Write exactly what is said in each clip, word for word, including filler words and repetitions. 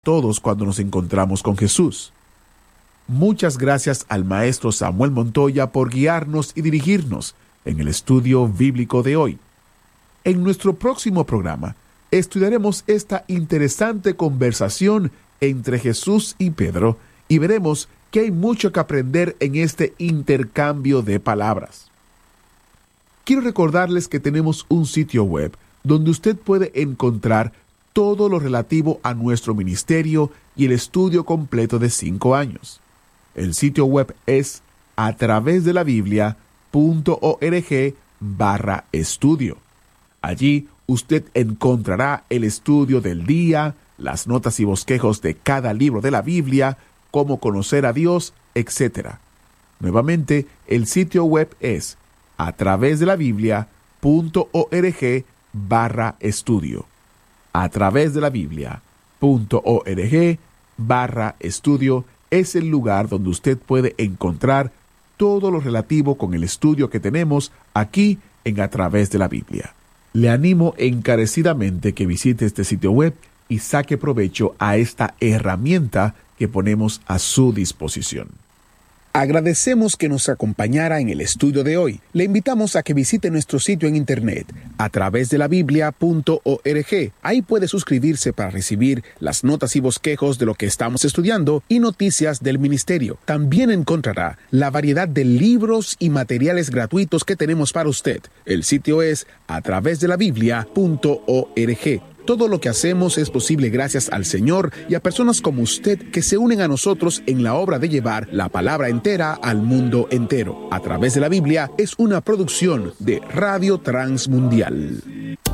todos cuando nos encontramos con Jesús. Muchas gracias al maestro Samuel Montoya por guiarnos y dirigirnos en el estudio bíblico de hoy. En nuestro próximo programa estudiaremos esta interesante conversación entre Jesús y Pedro y veremos que hay mucho que aprender en este intercambio de palabras. Quiero recordarles que tenemos un sitio web donde usted puede encontrar todo lo relativo a nuestro ministerio y el estudio completo de cinco años. El sitio web es a través de la Biblia punto org barra estudio. Allí usted encontrará el estudio del día, las notas y bosquejos de cada libro de la Biblia, cómo conocer a Dios, etcétera. Nuevamente, el sitio web es a través de la Biblia punto org barra estudio. A través de la Biblia punto org barra estudio es el lugar donde usted puede encontrar todo lo relativo con el estudio que tenemos aquí en A Través de la Biblia. Le animo encarecidamente que visite este sitio web y saque provecho a esta herramienta que ponemos a su disposición. Agradecemos que nos acompañara en el estudio de hoy. Le invitamos a que visite nuestro sitio en internet a través de la biblia punto org. Ahí puede suscribirse para recibir las notas y bosquejos de lo que estamos estudiando y noticias del ministerio. También encontrará la variedad de libros y materiales gratuitos que tenemos para usted. El sitio es a través de la biblia punto org. Todo lo que hacemos es posible gracias al Señor y a personas como usted que se unen a nosotros en la obra de llevar la palabra entera al mundo entero. A Través de la Biblia es una producción de Radio Transmundial.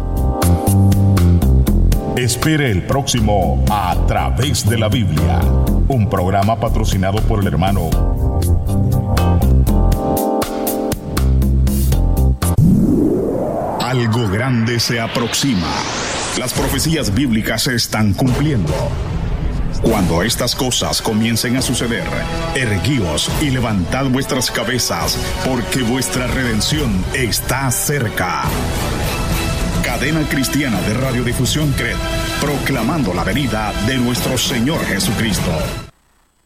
Espere el próximo A Través de la Biblia, un programa patrocinado por el hermano Algo grande se aproxima. Las profecías bíblicas se están cumpliendo. Cuando estas cosas comiencen a suceder, erguíos y levantad vuestras cabezas, porque vuestra redención está cerca. Cadena Cristiana de Radiodifusión C R E D, proclamando la venida de nuestro Señor Jesucristo.